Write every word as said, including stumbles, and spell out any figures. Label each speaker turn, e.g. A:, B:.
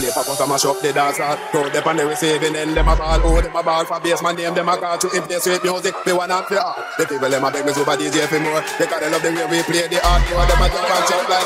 A: play for us, mash up the dance hall. Crowd them on the receiving end, them a ball. Oh, them a ball for bass, man name them a call. To if they sweet music, they want to play hard. The people them a beg me super D J for more. Because they love the way we play the hard. Them a jump and shout like